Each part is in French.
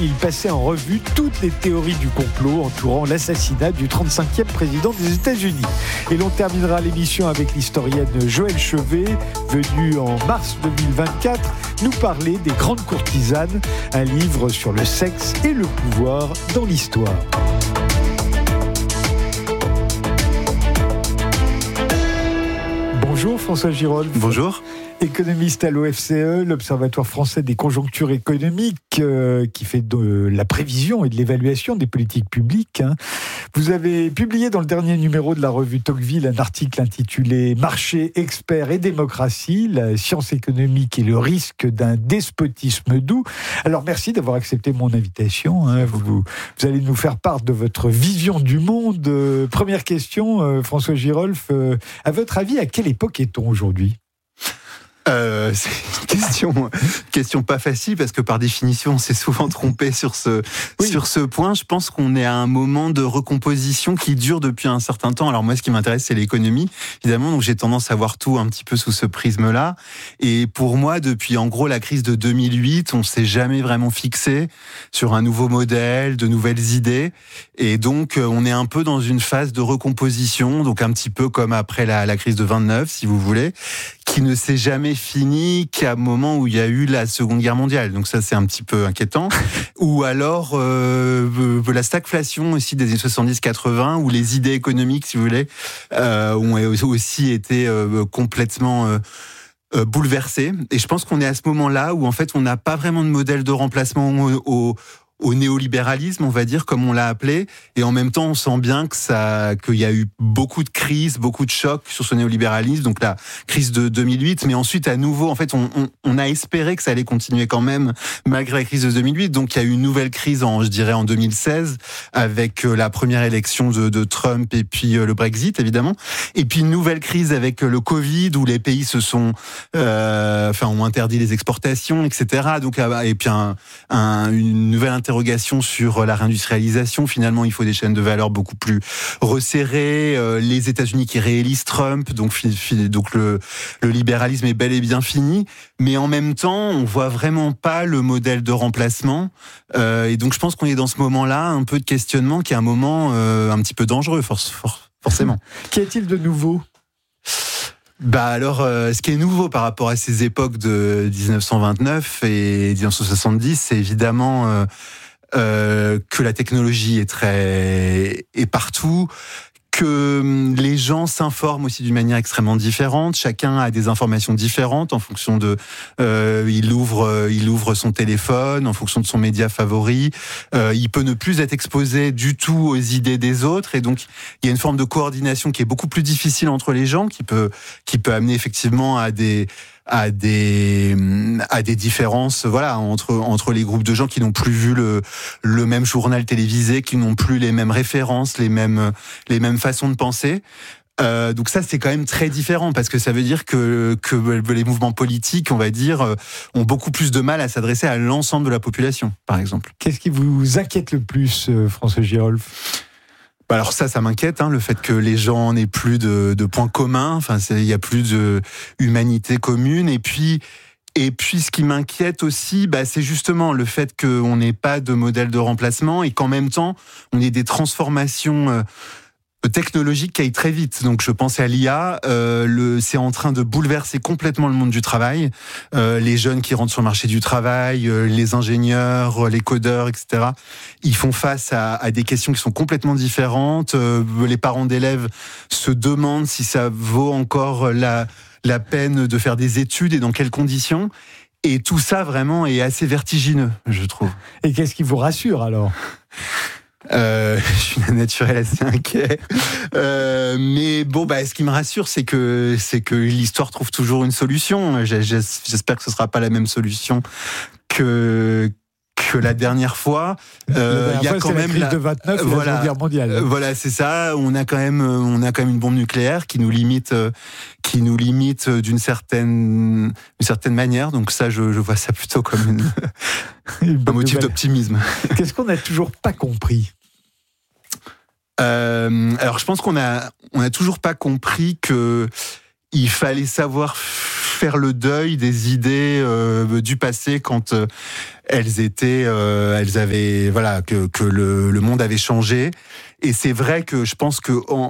il passait en revue toutes les théories du complot entourant l'assassinat du 35e président des États-Unis. Et l'on terminera l'émission avec l'historienne Joëlle Chevet, venue en mars 2024 nous parler des grandes courtisanes, un livre sur le sexe et le pouvoir dans l'histoire. Bonjour François Girolf. Bonjour. Économiste à l'OFCE, l'Observatoire français des conjonctures économiques, qui fait de la prévision et de l'évaluation des politiques publiques. Vous avez publié dans le dernier numéro de la revue Tocqueville un article intitulé « Marché, experts et démocratie, la science économique et le risque d'un despotisme doux ». Alors merci d'avoir accepté mon invitation. Vous allez nous faire part de votre vision du monde. Première question, François Girolf, à votre avis, à quelle époque est-on aujourd'hui ? C'est une question pas facile parce que par définition on s'est souvent trompé sur ce point. Je pense qu'on est à un moment de recomposition qui dure depuis un certain temps. Alors moi ce qui m'intéresse c'est l'économie évidemment, donc j'ai tendance à voir tout un petit peu sous ce prisme-là. Et pour moi depuis en gros la crise de 2008, on s'est jamais vraiment fixé sur un nouveau modèle, de nouvelles idées. Et donc on est un peu dans une phase de recomposition, donc un petit peu comme après la crise de 29 si vous voulez, qui ne s'est jamais fini qu'à un moment où il y a eu la Seconde Guerre mondiale. Donc ça, c'est un petit peu inquiétant. Ou alors la stagflation aussi des années 70-80, où les idées économiques, si vous voulez, ont aussi été complètement bouleversées. Et je pense qu'on est à ce moment-là où en fait, on n'a pas vraiment de modèle de remplacement au néolibéralisme, on va dire, comme on l'a appelé. Et en même temps, on sent bien qu'il y a eu beaucoup de crises, beaucoup de chocs sur ce néolibéralisme. Donc la crise de 2008, mais ensuite, à nouveau, en fait, on a espéré que ça allait continuer quand même, malgré la crise de 2008. Donc il y a eu une nouvelle crise en 2016, avec la première élection de Trump et puis le Brexit, évidemment. Et puis une nouvelle crise avec le Covid, où les pays ont interdit les exportations, etc. Donc, et puis une nouvelle interrogation sur la réindustrialisation. Finalement, il faut des chaînes de valeur beaucoup plus resserrées. Les États-Unis qui réélisent Trump, donc le libéralisme est bel et bien fini. Mais en même temps, on voit vraiment pas le modèle de remplacement. Et donc, je pense qu'on est dans ce moment-là, un peu de questionnement, qui est un moment un petit peu dangereux, forcément. Qu'y a-t-il de nouveau ? Ce qui est nouveau par rapport à ces époques de 1929 et 1970, c'est évidemment que la technologie est partout, que les gens s'informent aussi d'une manière extrêmement différente. Chacun a des informations différentes en fonction de... il ouvre son téléphone en fonction de son média favori. Il peut ne plus être exposé du tout aux idées des autres. Et donc, il y a une forme de coordination qui est beaucoup plus difficile entre les gens, qui peut amener effectivement à des différences, voilà, entre les groupes de gens qui n'ont plus vu le même journal télévisé, qui n'ont plus les mêmes références, les mêmes façons de penser. Donc ça, c'est quand même très différent parce que ça veut dire que les mouvements politiques, on va dire, ont beaucoup plus de mal à s'adresser à l'ensemble de la population, par exemple. Qu'est-ce qui vous inquiète le plus, François Girolf ? Alors ça m'inquiète, le fait que les gens n'aient plus de points communs. Enfin, il y a plus de humanité commune. Et puis, ce qui m'inquiète aussi, c'est justement le fait qu'on n'ait pas de modèle de remplacement et qu'en même temps, on ait des transformations technologiques qui aillent très vite. Donc je pense à l'IA, c'est en train de bouleverser complètement le monde du travail. Les jeunes qui rentrent sur le marché du travail, les ingénieurs, les codeurs, etc. Ils font face à des questions qui sont complètement différentes. Les parents d'élèves se demandent si ça vaut encore la peine de faire des études et dans quelles conditions. Et tout ça vraiment est assez vertigineux, je trouve. Et qu'est-ce qui vous rassure alors ? Je suis d'un naturel assez inquiet. Mais bon, ce qui me rassure, c'est que l'histoire trouve toujours une solution. J'espère que ce sera pas la même solution que la dernière fois. Il y a quand même la crise de 29 et la Seconde Guerre mondiale. Voilà, c'est ça. On a quand même une bombe nucléaire qui nous limite d'une certaine manière. Donc ça, je vois ça plutôt comme un motif d'optimisme. Qu'est-ce qu'on n'a toujours pas compris ? Alors, je pense qu'on a toujours pas compris que il fallait savoir faire le deuil des idées du passé quand elles avaient, voilà, que le monde avait changé. Et c'est vrai que je pense que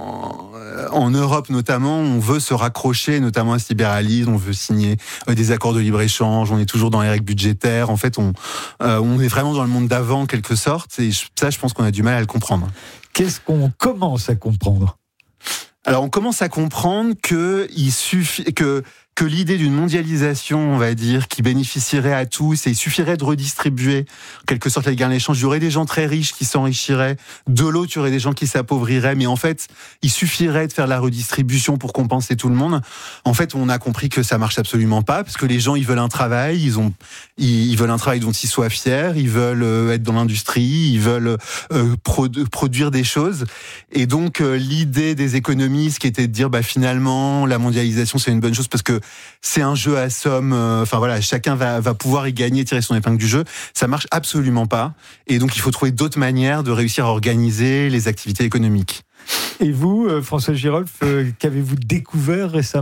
en Europe notamment, on veut se raccrocher notamment à ce libéralisme, on veut signer des accords de libre-échange, on est toujours dans les règles budgétaires. En fait, on est vraiment dans le monde d'avant en quelque sorte. Et ça, je pense qu'on a du mal à le comprendre. Qu'est-ce qu'on commence à comprendre ? Alors, on commence à comprendre qu'il suffit que l'idée d'une mondialisation, on va dire, qui bénéficierait à tous, et il suffirait de redistribuer, en quelque sorte, les gains d'échange. Il y aurait des gens très riches qui s'enrichiraient, de l'autre, il y aurait des gens qui s'appauvriraient, mais en fait, il suffirait de faire la redistribution pour compenser tout le monde. En fait, on a compris que ça marche absolument pas, parce que les gens, ils veulent un travail, ils veulent un travail dont ils soient fiers, ils veulent être dans l'industrie, ils veulent produire des choses. Et donc, l'idée des économistes qui était de dire, finalement, la mondialisation, c'est une bonne chose, parce que c'est un jeu à somme, enfin voilà, chacun va pouvoir y gagner, tirer son épingle du jeu. Ça marche absolument pas. Et donc, il faut trouver d'autres manières de réussir à organiser les activités économiques. Et vous, François Girolf, qu'avez-vous découvert récemment ?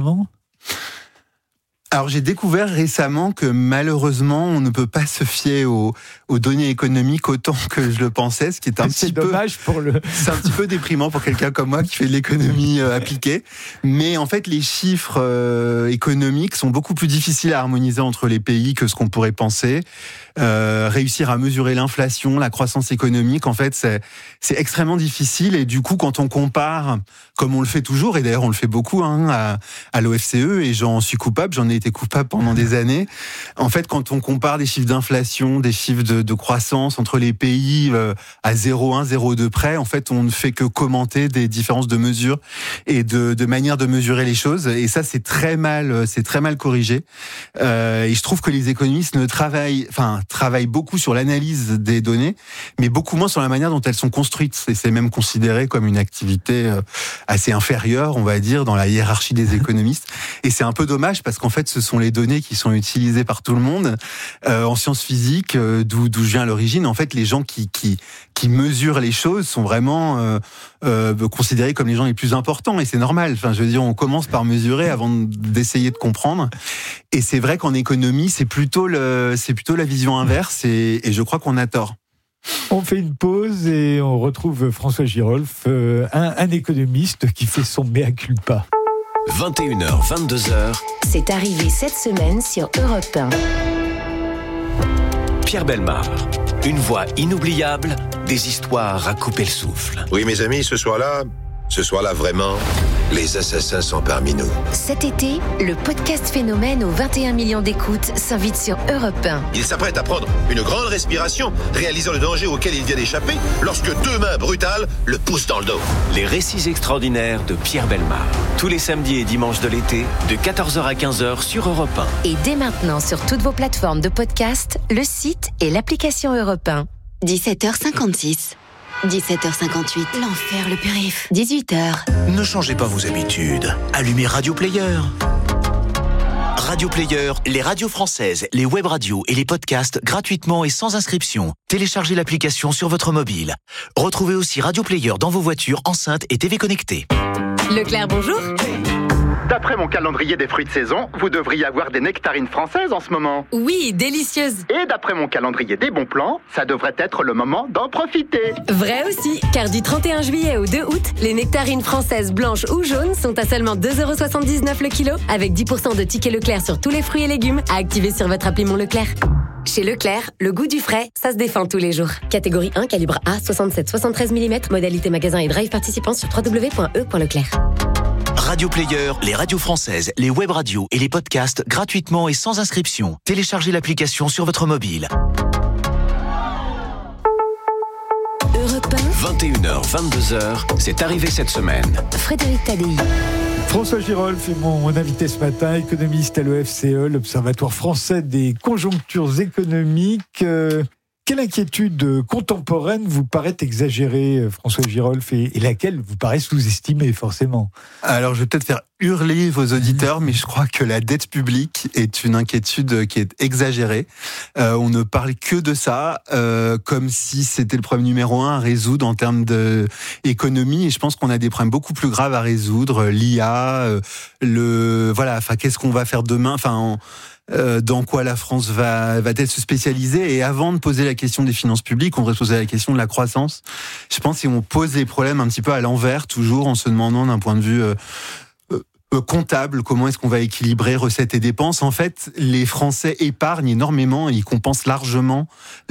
Alors, j'ai découvert récemment que malheureusement, on ne peut pas se fier aux données économiques autant que je le pensais, ce qui est c'est dommage pour le... C'est un petit peu déprimant pour quelqu'un comme moi qui fait de l'économie appliquée. Mais en fait, les chiffres économiques sont beaucoup plus difficiles à harmoniser entre les pays que ce qu'on pourrait penser. Réussir à mesurer l'inflation, la croissance économique, en fait, c'est extrêmement difficile. Et du coup, quand on compare, comme on le fait toujours, et d'ailleurs on le fait beaucoup à l'OFCE, et j'en suis coupable, j'en ai été coupable pendant des années. En fait, quand on compare des chiffres d'inflation, des chiffres de croissance entre les pays à 0,1, 0,2 près, en fait, on ne fait que commenter des différences de mesure et de manière de mesurer les choses. Et ça, c'est très mal corrigé. Et je trouve que les économistes travaillent beaucoup sur l'analyse des données, mais beaucoup moins sur la manière dont elles sont construites. C'est même considéré comme une activité assez inférieure, on va dire, dans la hiérarchie des économistes. Et c'est un peu dommage parce qu'en fait, ce sont les données qui sont utilisées par tout le monde. En sciences physiques, d'où je viens à l'origine, en fait, les gens qui mesurent les choses sont vraiment considérés comme les gens les plus importants. Et c'est normal. Enfin, je veux dire, on commence par mesurer avant d'essayer de comprendre. Et c'est vrai qu'en économie, c'est plutôt la vision inverse. Et je crois qu'on a tort. On fait une pause et on retrouve François Girolf, un économiste qui fait son mea culpa. 21h, 22h. C'est arrivé cette semaine sur Europe 1. Pierre Bellemare, une voix inoubliable, des histoires à couper le souffle. Oui, mes amis, ce soir-là, vraiment, les assassins sont parmi nous. Cet été, le podcast Phénomène aux 21 millions d'écoutes s'invite sur Europe 1. Il s'apprête à prendre une grande respiration, réalisant le danger auquel il vient d'échapper, lorsque deux mains brutales le poussent dans le dos. Les récits extraordinaires de Pierre Bellemare. Tous les samedis et dimanches de l'été, de 14h à 15h sur Europe 1. Et dès maintenant sur toutes vos plateformes de podcast, le site et l'application Europe 1. 17h56. 17h58. L'enfer, le périph'. 18h. Ne changez pas vos habitudes. Allumez Radio Player. Radio Player, les radios françaises, les web radios et les podcasts gratuitement et sans inscription. Téléchargez l'application sur votre mobile. Retrouvez aussi Radio Player dans vos voitures, enceintes et TV connectées. Leclerc, bonjour. D'après mon calendrier des fruits de saison, vous devriez avoir des nectarines françaises en ce moment. Oui, délicieuses. Et d'après mon calendrier des bons plans, ça devrait être le moment d'en profiter. Vrai aussi, car du 31 juillet au 2 août, les nectarines françaises blanches ou jaunes sont à seulement 2,79€ le kilo, avec 10% de tickets Leclerc sur tous les fruits et légumes à activer sur votre appli Mon Leclerc. Chez Leclerc, le goût du frais, ça se défend tous les jours. Catégorie 1, calibre A, 67-73 mm, modalité magasin et drive participant sur www.e.leclerc. Radio Player, les radios françaises, les web radios et les podcasts gratuitement et sans inscription. Téléchargez l'application sur votre mobile. Europe 1. 21h, 22h, c'est arrivé cette semaine. Frédéric Tadei. François Girolf est mon invité ce matin, économiste à l'OFCE, l'Observatoire français des conjonctures économiques. Quelle inquiétude contemporaine vous paraît exagérée, François Girolf, et laquelle vous paraît sous-estimée, forcément? Alors, je vais peut-être faire hurler vos auditeurs, mais je crois que la dette publique est une inquiétude qui est exagérée. On ne parle que de ça, comme si c'était le problème numéro 1 à résoudre en termes d'économie. Et je pense qu'on a des problèmes beaucoup plus graves à résoudre. L'IA, qu'est-ce qu'on va faire demain? Dans quoi la France va-t-elle se spécialiser? Et avant de poser la question des finances publiques, on devrait poser la question de la croissance. Je pense si on pose les problèmes un petit peu à l'envers, toujours en se demandant d'un point de vue comptable, comment est-ce qu'on va équilibrer recettes et dépenses. En fait, les Français épargnent énormément et ils compensent largement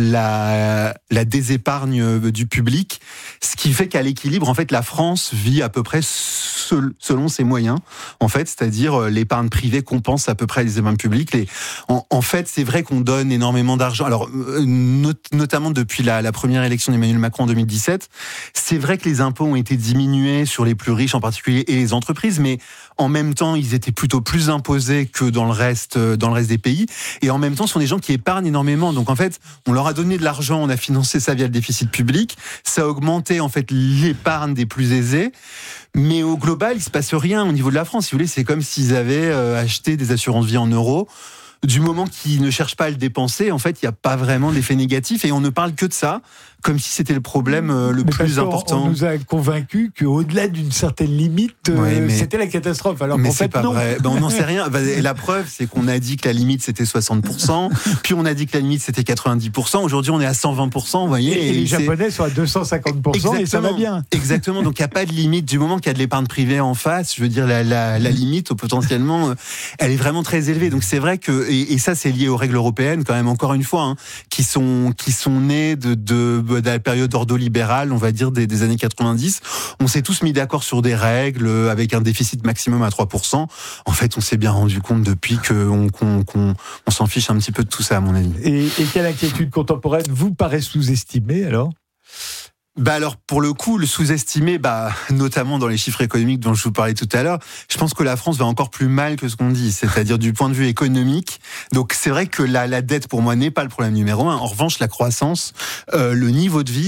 la désépargne du public, ce qui fait qu'à l'équilibre, en fait, la France vit à peu près selon ses moyens, en fait, c'est-à-dire l'épargne privée compense à peu près les épargnes publiques. En fait, c'est vrai qu'on donne énormément d'argent. Alors, notamment depuis la première élection d'Emmanuel Macron en 2017, c'est vrai que les impôts ont été diminués sur les plus riches en particulier et les entreprises, mais en même temps, ils étaient plutôt plus imposés que dans le reste des pays. Et en même temps, ce sont des gens qui épargnent énormément. Donc en fait, on leur a donné de l'argent, on a financé ça via le déficit public. Ça a augmenté en fait l'épargne des plus aisés. Mais au global, il se passe rien au niveau de la France. Si vous voulez, c'est comme s'ils avaient acheté des assurances vie en euros. Du moment qu'ils ne cherchent pas à le dépenser, en fait, il n'y a pas vraiment d'effet négatif. Et on ne parle que de ça, comme si c'était le problème le plus important. On nous a convaincus qu'au-delà d'une certaine limite, c'était la catastrophe. Alors qu'en fait, c'est pas vrai. On n'en sait rien. Et la preuve, c'est qu'on a dit que la limite, c'était 60%. Puis on a dit que la limite, c'était 90%. Aujourd'hui, on est à 120%. Vous voyez, et les Japonais sont à 250%. Et ça va bien. Exactement. Donc, il n'y a pas de limite. Du moment qu'il y a de l'épargne privée en face, je veux dire, la limite, potentiellement, elle est vraiment très élevée. Donc, c'est vrai que, et ça, c'est lié aux règles européennes, quand même, encore une fois, qui sont nées de la période ordolibérale, on va dire, des années 90. On s'est tous mis d'accord sur des règles avec un déficit maximum à 3%. En fait, on s'est bien rendu compte depuis qu'on s'en fiche un petit peu de tout ça, à mon avis. Et quelle inquiétude contemporaine vous paraît sous-estimée, alors ? Alors pour le coup, le sous-estimé, notamment dans les chiffres économiques dont je vous parlais tout à l'heure, je pense que la France va encore plus mal que ce qu'on dit, c'est-à-dire du point de vue économique. Donc c'est vrai que la dette pour moi n'est pas le problème numéro 1. En revanche, la croissance, le niveau de vie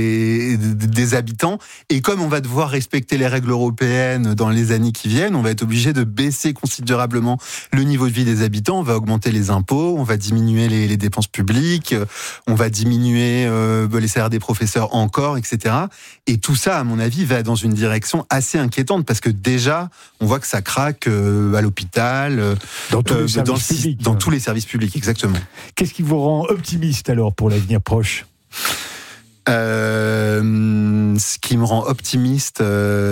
des habitants, et comme on va devoir respecter les règles européennes dans les années qui viennent, on va être obligé de baisser considérablement le niveau de vie des habitants. On va augmenter les impôts, on va diminuer les dépenses publiques, on va diminuer les salaires des professeurs encore, etc. Et tout ça, à mon avis, va dans une direction assez inquiétante parce que déjà, on voit que ça craque à l'hôpital, dans tous les services publics, exactement. Qu'est-ce qui vous rend optimiste alors pour l'avenir proche ? Ce qui me rend optimiste...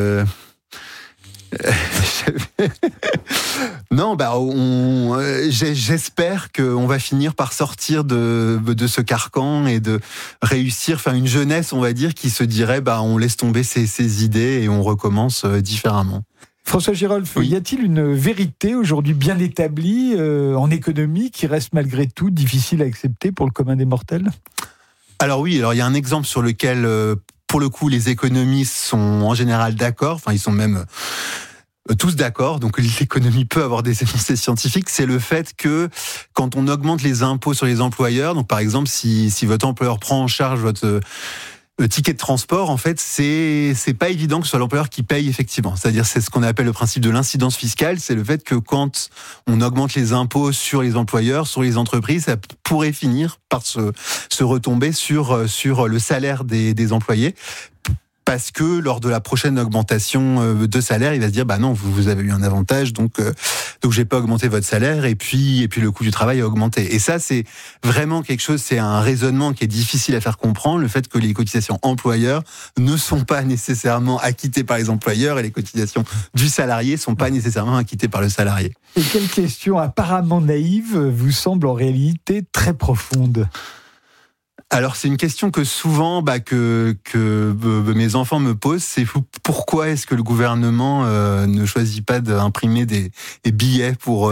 Non, j'espère qu'on va finir par sortir de ce carcan et de réussir, une jeunesse, on va dire, qui se dirait, on laisse tomber ses idées et on recommence différemment. François Girolf, oui. Y a-t-il une vérité aujourd'hui bien établie en économie qui reste malgré tout difficile à accepter pour le commun des mortels ? Alors oui, il y a un exemple sur lequel, pour le coup, les économistes sont en général d'accord, ils sont même tous d'accord, donc l'économie peut avoir des énoncés scientifiques, c'est le fait que quand on augmente les impôts sur les employeurs, donc par exemple si votre employeur prend en charge votre ticket de transport, en fait, c'est pas évident que ce soit l'employeur qui paye effectivement. C'est-à-dire, c'est ce qu'on appelle le principe de l'incidence fiscale, c'est le fait que quand on augmente les impôts sur les employeurs, sur les entreprises, ça pourrait finir par se retomber sur le salaire des employés. Parce que lors de la prochaine augmentation de salaire, il va se dire non, vous avez eu un avantage, donc j'ai pas augmenté votre salaire, et puis le coût du travail a augmenté. Et ça, c'est vraiment quelque chose, c'est un raisonnement qui est difficile à faire comprendre, le fait que les cotisations employeurs ne sont pas nécessairement acquittées par les employeurs et les cotisations du salarié sont pas nécessairement acquittées par le salarié. Et quelle question apparemment naïve vous semble en réalité très profonde ? Alors c'est une question que souvent que mes enfants me posent, c'est pourquoi est-ce que le gouvernement ne choisit pas d'imprimer des billets pour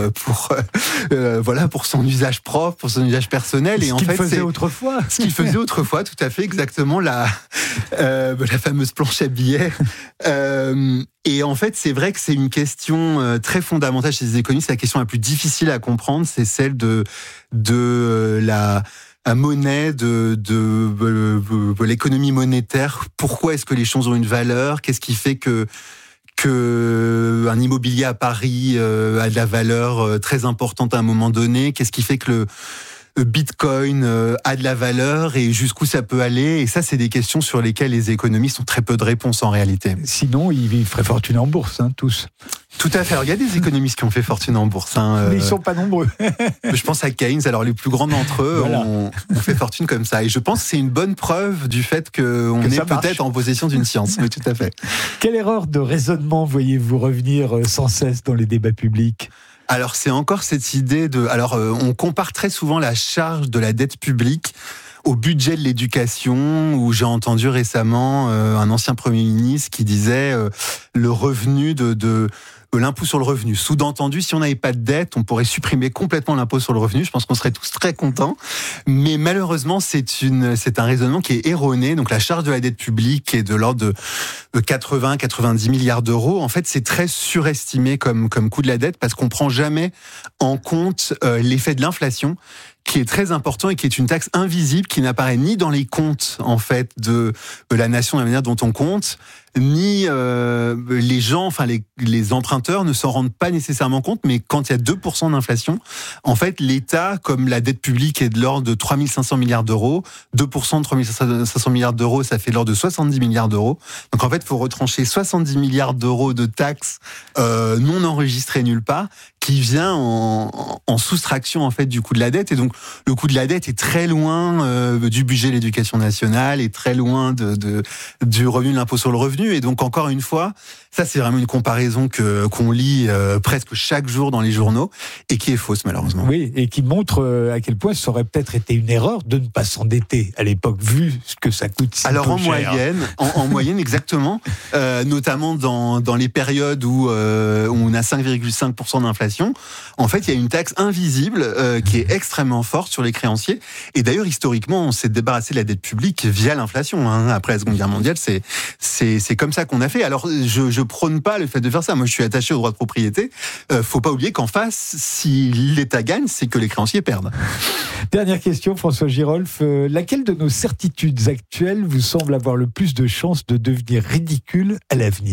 son usage propre, pour son usage personnel. Ce qu'il faisait autrefois. Ce qu'il faisait autrefois, tout à fait, exactement, la fameuse planche à billets. Et en fait, c'est vrai que c'est une question très fondamentale chez les économistes. La question la plus difficile à comprendre, c'est celle de la monnaie de l'économie monétaire. Pourquoi est-ce que les choses ont une valeur? Qu'est-ce qui fait que un immobilier à Paris a de la valeur très importante à un moment donné? Qu'est-ce qui fait que le Bitcoin a de la valeur et jusqu'où ça peut aller? Et ça, c'est des questions sur lesquelles les économistes ont très peu de réponses en réalité. Sinon, ils feraient fortune en bourse, tous. Tout à fait. Alors, il y a des économistes qui ont fait fortune en bourse. Mais ils sont pas nombreux. Je pense à Keynes. Alors, les plus grands d'entre eux ont fait fortune comme ça. Et je pense que c'est une bonne preuve du fait qu'on est peut-être en possession d'une science. Oui, tout à fait. Quelle erreur de raisonnement voyez-vous revenir sans cesse dans les débats publics? Alors, c'est encore cette idée de... Alors, on compare très souvent la charge de la dette publique au budget de l'éducation, où j'ai entendu récemment un ancien Premier ministre qui disait le revenu de l'impôt sur le revenu. Sous-entendu, si on n'avait pas de dette, on pourrait supprimer complètement l'impôt sur le revenu. Je pense qu'on serait tous très contents. Mais malheureusement, c'est un raisonnement qui est erroné. Donc la charge de la dette publique est de l'ordre de 80-90 milliards d'euros. En fait, c'est très surestimé comme coût de la dette parce qu'on prend jamais en compte l'effet de l'inflation, qui est très important et qui est une taxe invisible qui n'apparaît ni dans les comptes en fait de la nation, de la manière dont on compte, ni les gens, enfin les emprunteurs ne s'en rendent pas nécessairement compte, mais quand il y a 2% d'inflation, en fait l'État, comme la dette publique est de l'ordre de 3500 milliards d'euros, 2% de 3500 milliards d'euros, ça fait de l'ordre de 70 milliards d'euros. Donc en fait, il faut retrancher 70 milliards d'euros de taxes non enregistrées nulle part, qui vient en soustraction en fait du coût de la dette. Et donc le coût de la dette est très loin du budget de l'éducation nationale, et très loin du revenu de l'impôt sur le revenu. Et donc encore une fois, ça c'est vraiment une comparaison qu'on lit presque chaque jour dans les journaux et qui est fausse malheureusement. Oui, et qui montre à quel point ça aurait peut-être été une erreur de ne pas s'endetter à l'époque, vu ce que ça coûte si Alors peu en cher. en moyenne exactement, notamment dans les périodes où on a 5,5% d'inflation. En fait, il y a une taxe invisible qui est extrêmement forte sur les créanciers. Et d'ailleurs, historiquement, on s'est débarrassé de la dette publique via l'inflation. Après la Seconde Guerre mondiale, c'est comme ça qu'on a fait. Alors, je prône pas le fait de faire ça. Moi, je suis attaché au droit de propriété. Faut pas oublier qu'en face, si l'État gagne, c'est que les créanciers perdent. Dernière question, François Girolf. Laquelle de nos certitudes actuelles vous semble avoir le plus de chances de devenir ridicule à l'avenir ?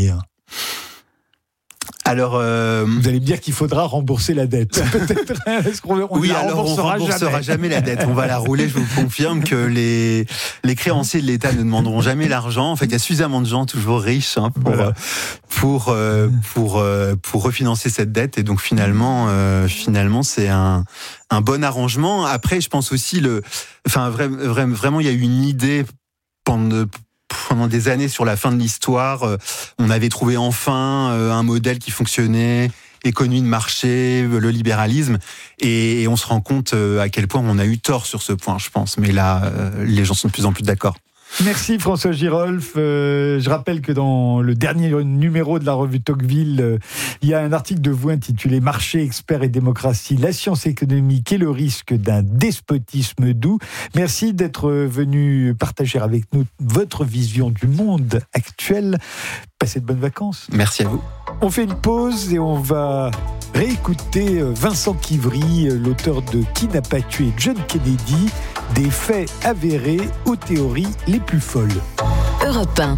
Alors, vous allez me dire qu'il faudra rembourser la dette. Peut-être. On remboursera jamais la dette. On va la rouler. Je vous confirme que les créanciers de l'État ne demanderont jamais l'argent. En fait, il y a suffisamment de gens toujours riches pour refinancer cette dette. Et donc finalement, c'est un bon arrangement. Après, je pense aussi vraiment, il y a eu une idée pendant des années sur la fin de l'histoire, on avait trouvé enfin un modèle qui fonctionnait, l'économie de marché, le libéralisme, et on se rend compte à quel point on a eu tort sur ce point, je pense. Mais là, les gens sont de plus en plus d'accord. Merci François Girolf. Je rappelle que dans le dernier numéro de la revue Tocqueville, il y a un article de vous intitulé « Marché, experts et démocratie, la science économique et le risque d'un despotisme doux ». Merci d'être venu partager avec nous votre vision du monde actuel. Passez de bonnes vacances. Merci à vous. On fait une pause et on va réécouter Vincent Quivry, l'auteur de « Qui n'a pas tué John Kennedy ?» Des faits avérés aux théories les plus folles. Europe 1.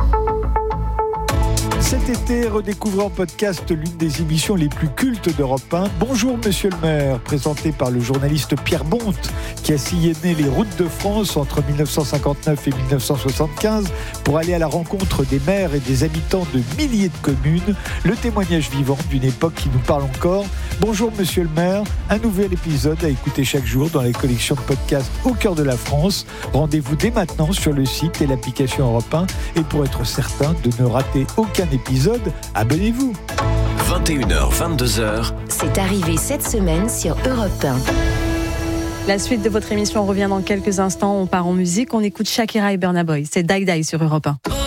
Cet été, redécouvrez en podcast l'une des émissions les plus cultes d'Europe 1. Bonjour Monsieur le maire, présenté par le journaliste Pierre Bonte, qui a sillonné les routes de France entre 1959 et 1975 pour aller à la rencontre des maires et des habitants de milliers de communes. Le témoignage vivant d'une époque qui nous parle encore. Bonjour Monsieur le maire, un nouvel épisode à écouter chaque jour dans la collection de podcasts Au cœur de la France. Rendez-vous dès maintenant sur le site et l'application Europe 1. Et pour être certain de ne rater aucun épisode, abonnez-vous. 21h, 22h. C'est arrivé cette semaine sur Europe 1. La suite de votre émission revient dans quelques instants. On part en musique, on écoute Shakira et Burna Boy. C'est Die Die sur Europe 1.